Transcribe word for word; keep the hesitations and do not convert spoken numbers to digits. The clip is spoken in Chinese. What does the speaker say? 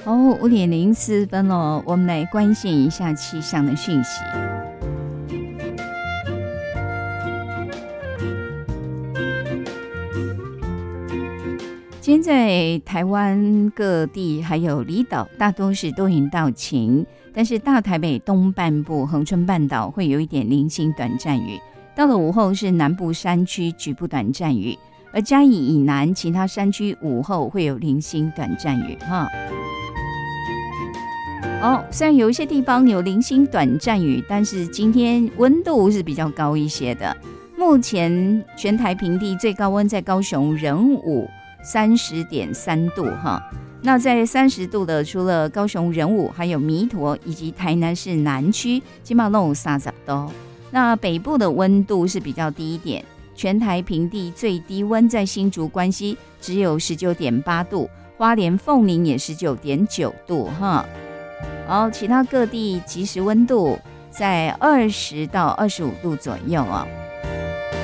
哦，五点零四分了，我们来关心一下气象的讯息。今天在台湾各地还有离岛，大多是多云到晴，但是大台北东半部、恒春半岛会有一点零星短暂雨。到了午后是南部山区局部短暂雨，而嘉义以南其他山区午后会有零星短暂雨哈。哦，虽然有一些地方有零星短暂雨，但是今天温度是比较高一些的。目前全台平地最高温在高雄仁武三十点三度哈。那在三十度的，除了高雄仁武，还有弥陀以及台南市南区，基本上都有三十度。那北部的温度是比较低一点，全台平地最低温在新竹关西只有十九点八度，花莲凤林也十九点九度哈。然后其他各地即时温度在二十到二十五度左右啊。